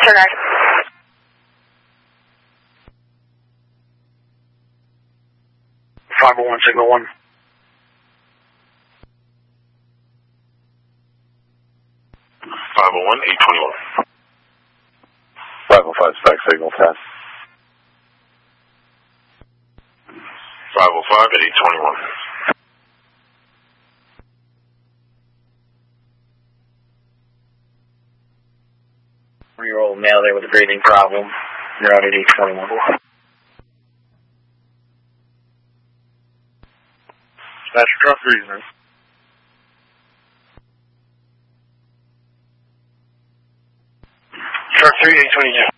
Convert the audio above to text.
Turn 501, signal 1. 501, 821. 505, stack signal 10. 505 at 821. Three-year-old male there with a breathing problem. You're out at 821. That's truck reason. Truck 3, 822.